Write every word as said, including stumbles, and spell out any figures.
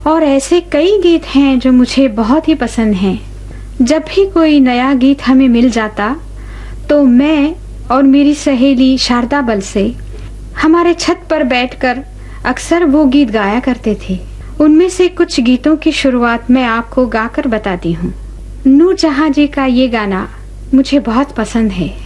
और ऐसे कई गीत हैं जो मुझे बहुत ही पसंद हैं। जब भी कोई नया गीत हमें मिल जाता तो मैं और मेरी सहेली शारदा बलसे हमारे छत पर बैठकर अक्सर वो गीत गाया करते थे। उनमें से कुछ गीतों की शुरुआत मैं आपको गाकर बताती हूँ। नूरजहां जी का ये गाना मुझे बहुत पसंद है।